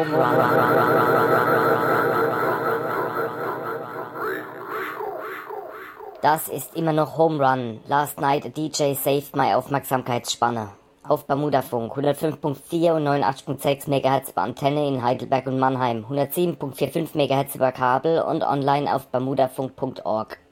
Home Run. Das ist immer noch Home Run. Last night a DJ saved my Aufmerksamkeitsspanne. Auf Bermudafunk 105.4 und 89.6 MHz über Antenne in Heidelberg und Mannheim, 107.45 MHz über Kabel und online auf bermudafunk.org.